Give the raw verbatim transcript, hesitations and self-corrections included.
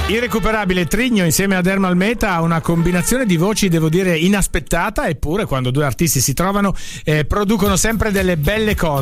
Irrecuperabile Trigno insieme ad Ermal Meta ha una combinazione di voci, devo dire, inaspettata, eppure quando due artisti si trovano eh, producono sempre delle belle cose.